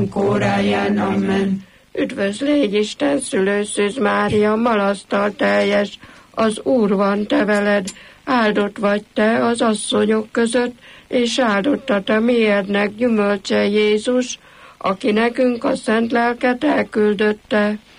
óráján. Amen. Üdvös légy Isten szülőszűz Mária, malasztal teljes, az Úr van te veled, áldott vagy te az asszonyok között, és áldott a te méhednek gyümölcse Jézus, aki nekünk a szent lelket elküldötte.